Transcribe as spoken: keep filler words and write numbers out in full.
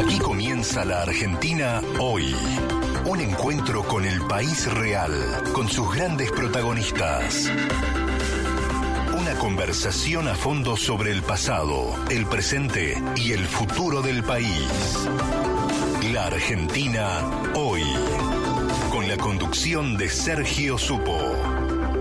Aquí comienza la Argentina hoy. Un encuentro con el país real, con sus grandes protagonistas. Una conversación a fondo sobre el pasado, el presente y el futuro del país. La Argentina hoy. Con la conducción de Sergio Supo.